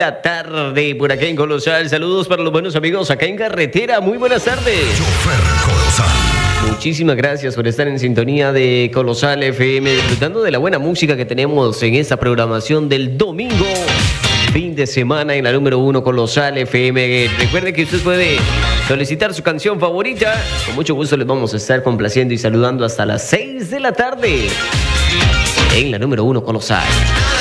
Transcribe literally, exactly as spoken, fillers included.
La tarde por acá en Colosal. Saludos para los buenos amigos acá en carretera. Muy buenas tardes. Chofer Colosal. Muchísimas gracias por estar en sintonía de Colosal F M, disfrutando de la buena música que tenemos en esta programación del domingo, fin de semana en la número uno Colosal F M. Recuerde que usted puede solicitar su canción favorita. Con mucho gusto les vamos a estar complaciendo y saludando hasta las seis de la tarde en la número uno Colosal.